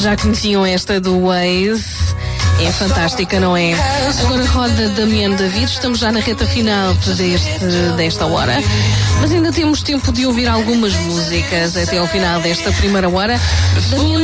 Já conheciam esta do Waze? É fantástica, não é? Agora roda Damiano David, estamos já na reta final desta hora, mas ainda temos tempo de ouvir algumas músicas até ao final desta primeira hora. Damiano